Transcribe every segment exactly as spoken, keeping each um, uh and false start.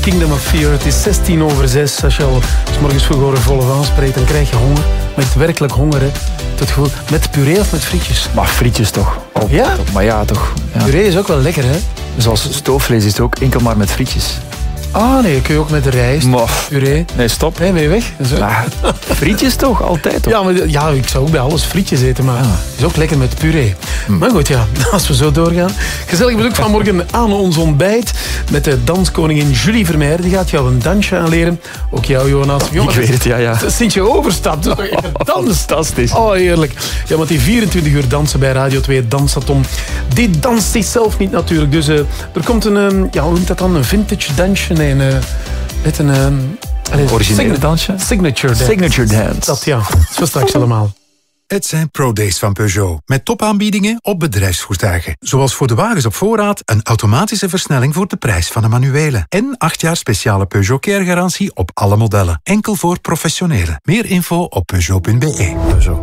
Kingdom of Fear. Het is zestien over zes. Als je al 's morgens vroeg over volle van spreekt, dan krijg je honger. Maar echt werkelijk honger, hè. Het gevoel, met puree of met frietjes? Maar frietjes toch? Oh, ja? Toch, maar ja, toch. Ja. Puree is ook wel lekker, hè? Zoals stoofvlees is het ook enkel maar met frietjes. Ah, nee, kun je ook met de rijst, maar, puree. Nee, stop. Nee, ben je weg? Zo. Maar, frietjes toch? Altijd toch? Ja, maar, ja, ik zou ook bij alles frietjes eten, maar ja. Het is ook lekker met puree. Mm. Maar goed, ja, als we zo doorgaan. Gezellig bezoek vanmorgen aan ons ontbijt met de danskoningin Julie Vermeer. Die gaat jou een dansje aanleren. Ook jou, Jonas. Jongens, ik weet het, ja, ja. Sinds je overstapt, dus nog even dansen. Fantastisch. Oh, heerlijk. Ja, want die vierentwintig uur dansen bij Radio twee Dansatom, die danst zichzelf niet natuurlijk. Dus uh, er komt een, um, ja, hoe noemt dat dan? Een vintage dansje? Nee, een... Uh, met een... Um, Een originele dansje? Signature dance. Signature dance. Dat ja, dat is voor straks allemaal. Het zijn ProDays van Peugeot, met topaanbiedingen op bedrijfsvoertuigen. Zoals voor de wagens op voorraad een automatische versnelling voor de prijs van een manuele. En acht jaar speciale Peugeot Care-garantie op alle modellen. Enkel voor professionelen. Meer info op peugeot punt b e. Peugeot.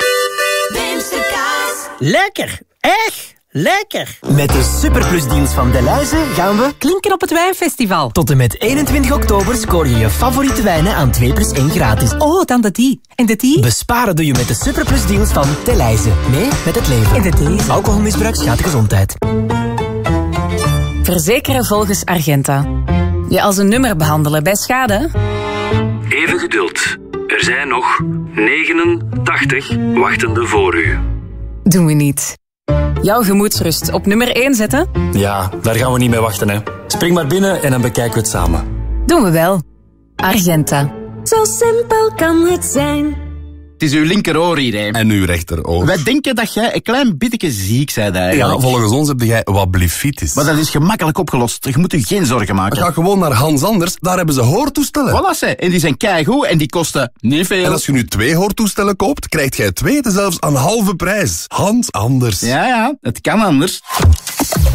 Lekker, echt lekker. Met de superplusdeals van Delhaize gaan we klinken op het wijnfestival. Tot en met eenentwintig oktober scoor je je favoriete wijnen aan twee plus één gratis. Oh, dan de die. En de die? Besparen doe je met de superplusdeals van Delhaize. Mee met het leven. En de deze. Alcoholmisbruik schaadt de gezondheid. Verzekeren volgens Argenta. Je als een nummer behandelen bij schade? Even geduld. Er zijn nog negenentachtig wachtende voor u. Doen we niet. Jouw gemoedsrust op nummer één zetten? Ja, daar gaan we niet mee wachten, hè. Spring maar binnen en dan bekijken we het samen. Doen we wel. Argenta. Zo simpel kan het zijn. Het is uw linkeroor hier, hè. En uw rechteroor. Wij denken dat jij een klein beetje ziek bent eigenlijk. Ja, volgens ons heb jij wat blefitis. Maar dat is gemakkelijk opgelost. Je moet je geen zorgen maken. Ga gewoon naar Hans Anders, daar hebben ze hoortoestellen. Voilà, ze. En die zijn keigoed en die kosten niet veel. En als je nu twee hoortoestellen koopt, krijgt jij twee zelfs aan halve prijs. Hans Anders. Ja, ja, het kan anders.